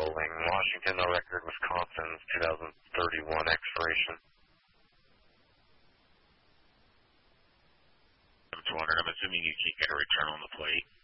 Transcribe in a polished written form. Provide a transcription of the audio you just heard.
rolling. Washington, no record. Wisconsin's 2031 expiration. 200, I'm assuming you can't get a return on the plate.